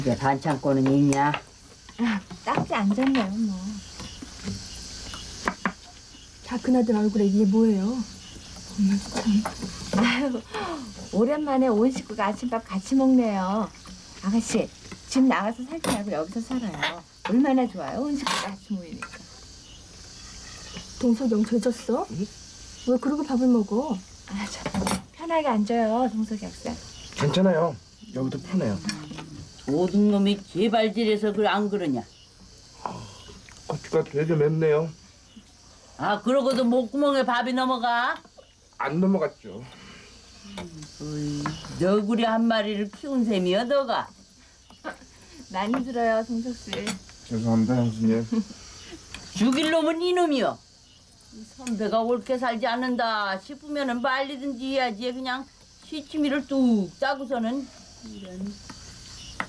이제 반창고는 있냐? 딱지 안 졌네요, 뭐. 다 그나들 얼굴에 이게 뭐예요? 아유, 오랜만에 온 식구가 아침밥 같이 먹네요. 아가씨, 집 나가서 살지 말고 여기서 살아요. 얼마나 좋아요, 온 식구가 같이 모이니까. 동석영 죄졌어? 왜 그러고 밥을 먹어? 아, 저 편하게 앉아요, 동석이 학생. 괜찮아요. 여기도 편해요. 도둑놈이 개발질해서 안 그러냐? 고추가 되게 맵네요. 아 그러고도 목구멍에 밥이 넘어가? 안 넘어갔죠. 너구리 한 마리를 키운 셈이여 너가? 많이 들어요, 동석 씨. 죄송합니다, 형수님. 죽일 놈은 이놈이여. 이 선배가 옳게 살지 않는다 싶으면은 말리든지 해야지 그냥 시치미를 뚝 따고서는 이런.